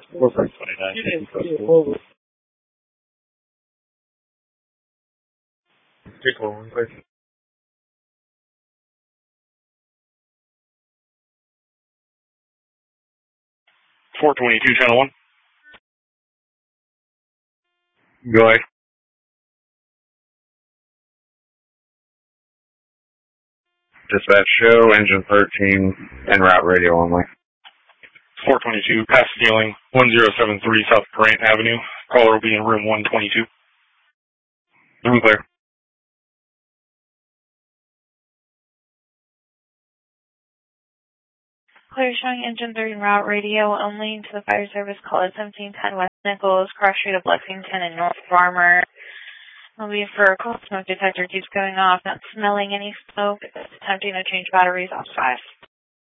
4.29. Take one, please. 422, channel 1. Go ahead. Dispatch show, engine 13, en route radio only. 422, pass dealing, 1073 South Grant Avenue. Caller will be in room 122. Room clear. Clear showing engine 3 en route radio only to the fire service call at 1710 West Nichols, cross street of Lexington and North Farmer. Will be for a call smoke detector keeps going off, not smelling any smoke. It's attempting to change batteries off 5.